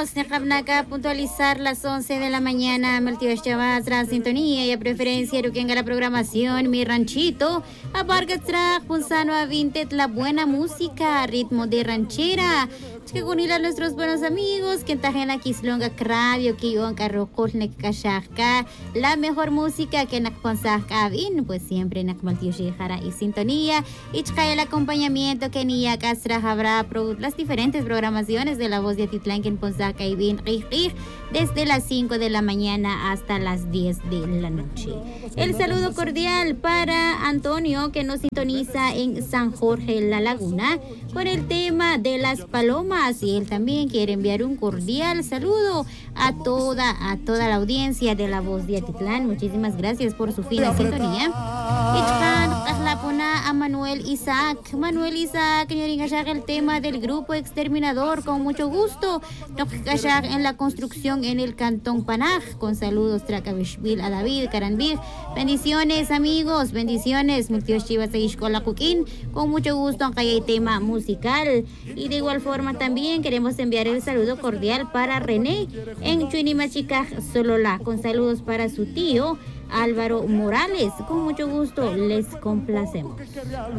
amigos, acá puntualizar las 11 de la mañana, Maltíos Chavas, la sintonía y a preferencia de la programación, mi ranchito, aparca Punzano a Vinted, la buena música, ritmo de ranchera. Que unir a nuestros buenos amigos, que tajen aquí Kislonga Cravio, que yo Carrocol Nekashaka, la mejor música que Nakponsaka Vin, pues siempre Nakmaltio Shihara y sintonía, y el acompañamiento que Nia Castra habrá las diferentes programaciones de la voz de Atitlán en Ponsaka y Vin desde las 5 de la mañana hasta las 10 de la noche. El saludo cordial para Antonio, que nos sintoniza en San Jorge, La Laguna, por el tema de las palomas. Y él también quiere enviar un cordial saludo a toda la audiencia de la voz de Atitlán. Muchísimas gracias por su fina sintonía. A Manuel Isaac, el tema del grupo exterminador, con mucho gusto. En la construcción en el Cantón Panaj, con saludos Tracavishvil a David Caranbig. Bendiciones amigos, bendiciones, con mucho gusto aunque hay tema musical. Y de igual forma también queremos enviar el saludo cordial para René en Chuinimachicaj, Solola, con saludos para su tío Álvaro Morales. Con mucho gusto les complacemos.